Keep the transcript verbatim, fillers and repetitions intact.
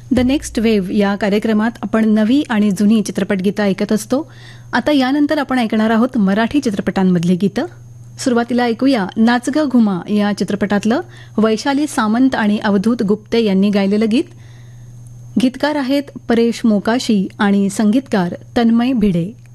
The next wave या कार्यक्रमात आपण नवी आणि जुनी चित्रपट गीतं ऐकत असतो. आता यानंतर आपण ऐकणार आहोत मराठी चित्रपटांमधली गीतं. सुरुवातीला ऐकूया नाच ग घुमा या चित्रपटातलं वैशाली सामंत आणि अवधूत गुप्ते यांनी गायलेलं गीत. गीतकार आहेत परेश मोकाशी आणि संगीतकार तन्मय भिडे.